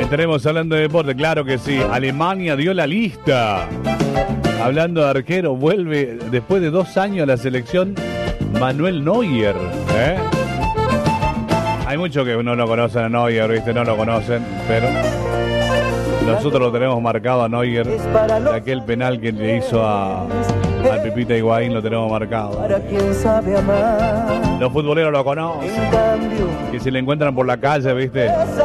Estaremos hablando de deporte, claro que sí. Alemania dio la lista. Hablando de arquero, vuelve después de 2 años a la selección Manuel Neuer. Hay muchos que no lo conocen a Neuer, ¿viste? No lo conocen, pero nosotros lo tenemos marcado a Neuer. De aquel penal que le hizo al Pipita Higuaín lo tenemos marcado. Los futboleros lo conocen. Que si le encuentran por la calle, ¿viste?